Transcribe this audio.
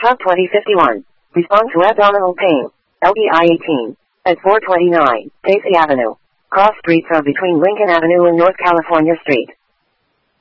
Top 2051. Respond to abdominal pain. LBI 18. At 429, Daisy Avenue. Cross streets are between Lincoln Avenue and North California Street.